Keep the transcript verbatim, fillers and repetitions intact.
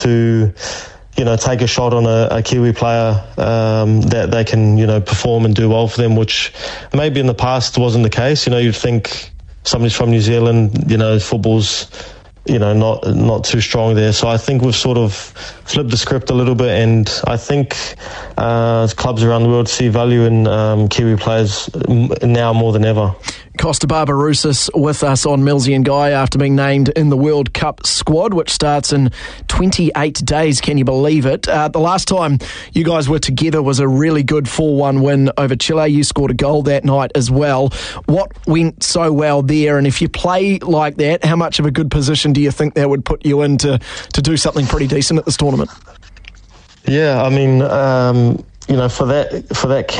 to, you know, take a shot on a, a Kiwi player um, that they can, you know, perform and do well for them, which maybe in the past wasn't the case. You know, you'd think somebody's from New Zealand, you know, football's, you know, not not too strong there. So I think we've sort of flipped the script a little bit, and I think uh, clubs around the world see value in um, Kiwi players now more than ever. Costa Barbarouses with us on Millsy and Guy after being named in the World Cup squad, which starts in twenty-eight days. Can you believe it? Uh, the last time you guys were together was a really good four one win over Chile. You scored a goal that night as well. What went so well there? And if you play like that, how much of a good position do you think that would put you in to, to do something pretty decent at this tournament? Yeah, I mean, um, you know, for that for that